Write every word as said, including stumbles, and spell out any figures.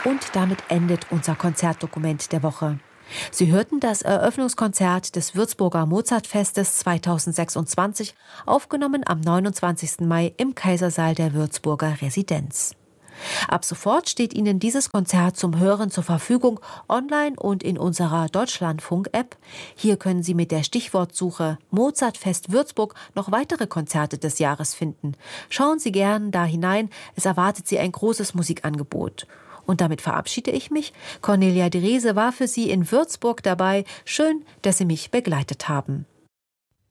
Und damit endet unser Konzertdokument der Woche. Sie hörten das Eröffnungskonzert des Würzburger Mozartfestes zweitausendsechsundzwanzig, aufgenommen am neunundzwanzigsten Mai im Kaisersaal der Würzburger Residenz. Ab sofort steht Ihnen dieses Konzert zum Hören zur Verfügung, online und in unserer Deutschlandfunk-App. Hier können Sie mit der Stichwortsuche Mozartfest Würzburg noch weitere Konzerte des Jahres finden. Schauen Sie gern da hinein, es erwartet Sie ein großes Musikangebot. Und damit verabschiede ich mich. Cornelia Drese war für Sie in Würzburg dabei. Schön, dass Sie mich begleitet haben.